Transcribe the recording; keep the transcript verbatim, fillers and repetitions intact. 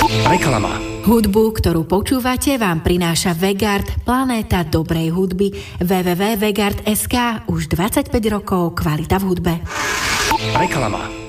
Reklama. Hudbu, ktorú počúvate, vám prináša Vegard, planéta dobrej hudby. w w w bodka vegard bodka es ká. Už dvadsaťpäť rokov kvalita v hudbe. Reklama.